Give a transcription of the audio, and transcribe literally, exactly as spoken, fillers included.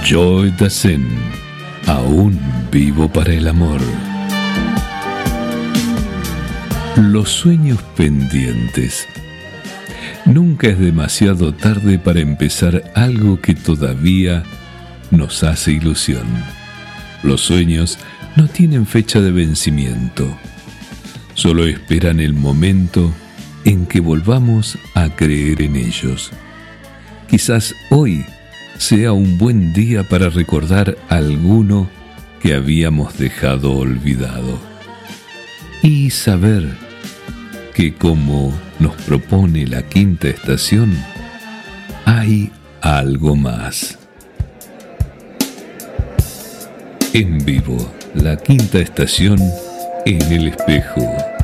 Joy Dassin, aún vivo para el amor. Los sueños pendientes. Nunca es demasiado tarde para empezar algo que todavía nos hace ilusión. Los sueños no tienen fecha de vencimiento. Solo esperan el momento en que volvamos a creer en ellos. Quizás hoy sea un buen día para recordar alguno que habíamos dejado olvidado. Y saber que, como nos propone la quinta estación, hay algo más. En vivo, la quinta estación en el espejo.